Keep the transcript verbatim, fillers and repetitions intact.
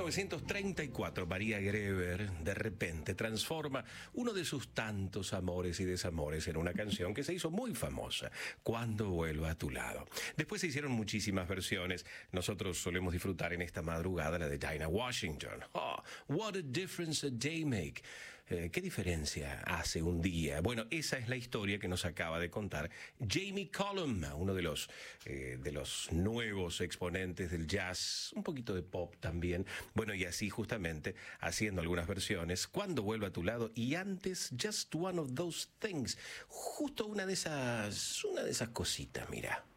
novecientos treinta y cuatro, María Greber de repente transforma uno de sus tantos amores y desamores en una canción que se hizo muy famosa, Cuando vuelva a tu lado. Después se hicieron muchísimas versiones. Nosotros solemos disfrutar en esta madrugada la de Dinah Washington. Oh, what a difference a day make. Eh, ¿Qué diferencia hace un día? Bueno, esa es la historia que nos acaba de contar Jamie Cullum, uno de los, eh, de los nuevos exponentes del jazz, un poquito de pop también. Bueno, y así justamente haciendo algunas versiones, Cuando vuelva a tu lado, y antes Just One of Those Things, justo una de esas, una de esas cositas, mira.